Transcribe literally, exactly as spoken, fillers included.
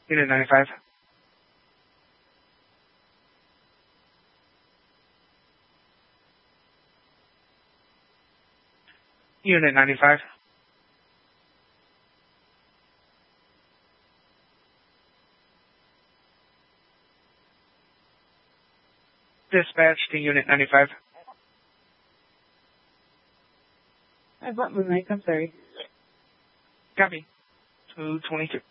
Unit ninety-five. Unit ninety-five. Dispatch to Unit ninety-five. I bought my mic, I'm sorry. Copy. two twenty-two.